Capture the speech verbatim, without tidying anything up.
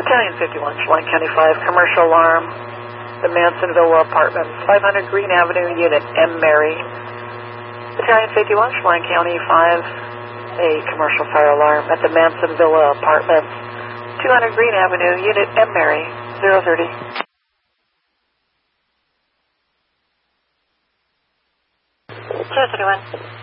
Battalion fifty-one, Chelan County five, commercial alarm, the Mansonville Apartments, five hundred Green Avenue, Unit M. Mary. Battalion fifty-one, Chelan County five, a commercial fire alarm at the Mansonville Apartments, two hundred Green Avenue, Unit M. Mary, zero thirty. zero thirty-one.